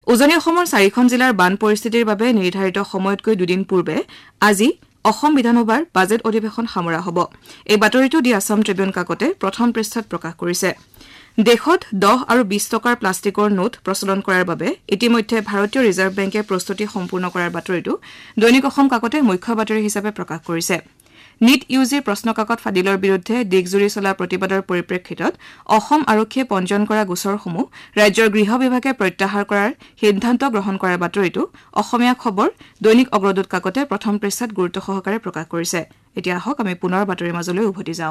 উজনি অসমৰ 4খন জিলাৰ বান পৰিস্থিতিৰ বাবে নিৰ্ধাৰিত সময়তকৈ দুদিন পূৰ্বে আজি অসম বিধানসভাৰ বাজেট অধিৱেশন সামৰা হ'ব। এই বাতৰিটো দি আছাম ট্ৰিবিউন কাকতে প্ৰথম পৃষ্ঠাত প্ৰকাশ কৰিছে। দেশত 10 আৰু 20 টকাৰ প্লাষ্টিকৰ নোট প্ৰচলন কৰাৰ বাবে ইতিমধ্যে ভাৰতীয় ৰিজাৰ্ভ বেংকে প্ৰস্তুতি সম্পূৰ্ণ কৰাৰ বাতৰিটো দৈনিক অসম কাকতে মুখ্য বাতৰি হিচাপে প্ৰকাশ কৰিছে। নিট ইউজিৰ প্ৰশ্নকাকত ফাদিলৰ বিৰুদ্ধে দেশজুৰি চলা প্ৰতিবাদৰ পৰিপ্ৰেক্ষিতত অসম আৰক্ষীয়ে পঞ্জীয়ন কৰা গোচৰসমূহ ৰাজ্যৰ গৃহ বিভাগে প্ৰত্যাহাৰ কৰাৰ সিদ্ধান্ত গ্ৰহণ কৰাৰ বাতৰিটো অসমীয়া খবৰ দৈনিক অগ্ৰদূত কাকতে প্ৰথম পৃষ্ঠাত গুৰুত্ব সহকাৰে প্ৰকাশ কৰিছে। এতিয়া আহক আমি পুনৰ বাতৰিৰ মাজলৈ উভতি যাওঁ।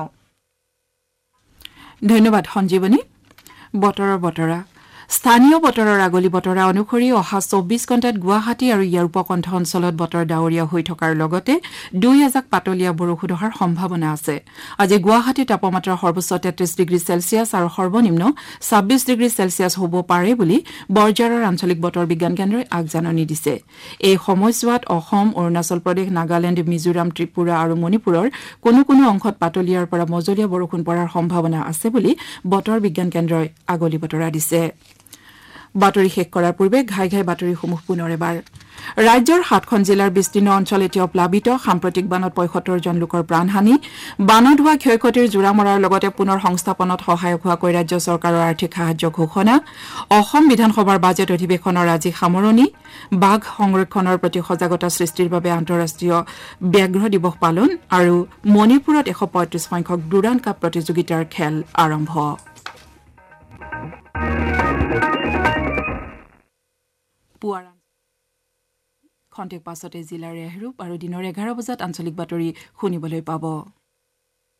ধন্যবাদ সঞ্জীৱনী। বতৰৰ বতৰা স্থানীয় বতৰৰ আগলি বতৰা অনুসৰি অহা 24 ঘণ্টাত গুৱাহাটী আৰু ইয়াৰ উপকণ্ঠ অঞ্চলত বতৰ ডাৱৰীয়া হৈ থকাৰ লগতে 2 এজাক পাতলীয়া বৰষুণ হোৱাৰ সম্ভাৱনা আছে। আজি গুৱাহাটীৰ তাপমাত্ৰা সৰ্বোচ্চ 33 ডিগ্ৰী চেলছিয়াছ আৰু সৰ্বনিম্ন 26 ডিগ্ৰী চেলছিয়াছ হ'ব পাৰে বুলি বৰঝাৰৰ আঞ্চলিক বতৰ বিজ্ঞান কেন্দ্ৰই আগজাননী দিছে। এই সময়ছোৱাত অসম, অৰুণাচল প্ৰদেশ, নাগালেণ্ড, মিজোৰাম, ত্ৰিপুৰা আৰু মণিপুৰৰ কোনো কোনো অংশত পাতলীয়াৰ পৰা মজলীয়া বৰষুণ পৰাৰ সম্ভাৱনা আছে বুলি বতৰ বিজ্ঞান কেন্দ্ৰই আগলি বতৰা দিছে। বাতৰি শেষ কৰাৰ পূৰ্বে ঘাই ঘাই বাতৰিসমূহ পুনৰ এবাৰ। ৰাজ্যৰ 7খন জিলাৰ বিস্তীৰ্ণ অঞ্চল এতিয়াও প্লাবিত। সাম্প্ৰতিক বানত 75 জন লোকৰ প্ৰাণহানি। বানত হোৱা ক্ষয় ক্ষতিৰ জোৰা মৰাৰ লগতে পুনৰ সংস্থাপনত সহায়ক হোৱাকৈ ৰাজ্য চৰকাৰৰ আৰ্থিক সাহায্য ঘোষণা। অসম বিধানসভাৰ বাজেট অধিৱেশনৰ আজি সামৰণি। বাঘ সংৰক্ষণৰ প্ৰতি সজাগতা সৃষ্টিৰ বাবে আন্তঃৰাষ্ট্ৰীয় ব্যাঘ্ৰ দিৱস পালন আৰু মণিপুৰত 135 সংখ্যক ডুৰাণ্ড কাপ প্ৰতিযোগিতাৰ খেল আৰম্ভ। খন্তেক পাছতে জিলাৰ এহৰূপ আৰু দিনৰ 11 বজাত আঞ্চলিক বাতৰি শুনিবলৈ পাব।